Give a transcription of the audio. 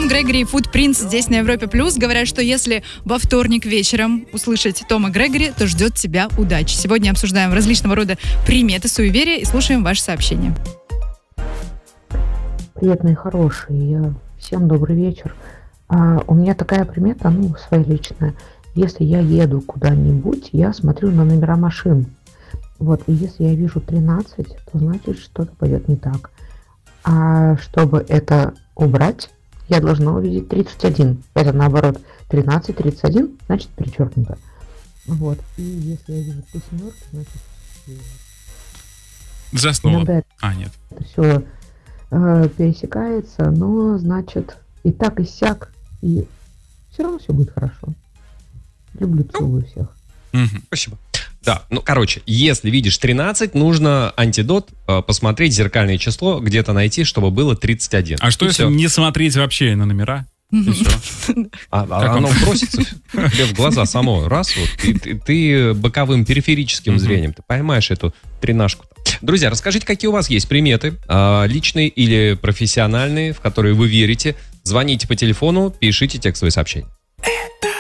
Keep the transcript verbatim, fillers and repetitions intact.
Том Грегори и Footprints здесь на Европе Плюс. Говорят, что если во вторник вечером услышать Тома Грегори, то ждет тебя удачи. Сегодня обсуждаем различного рода приметы суеверия и слушаем ваши сообщения. Привет, мои хорошие. Всем добрый вечер. А, у меня такая примета, ну, своя личная. Если я еду куда-нибудь, я смотрю на номера машин. Вот, и если я вижу тринадцать, то значит, что-то пойдет не так. А чтобы это убрать, я должна увидеть тридцать один. Это наоборот, тринадцать, тридцать один, значит перечеркнуто. Вот, и если я вижу три семерки, значит... Заснула. Иногда А, нет. это все э, пересекается, но значит и так, и сяк, и все равно все будет хорошо. Люблю, целую всех. Мгм. Спасибо. Да, ну, короче, если видишь тринадцать, нужно антидот, э, посмотреть зеркальное число, где-то найти, чтобы было тридцать один. А что, И если всё. не смотреть вообще на номера? И все. А, а Как оно вам? бросится тебе в глаза само. Раз, вот, и ты, ты боковым периферическим Мгм. зрением, ты поймаешь эту тринашку. Друзья, расскажите, какие у вас есть приметы, а, личные или профессиональные, в которые вы верите. Звоните по телефону, пишите текстовые сообщения.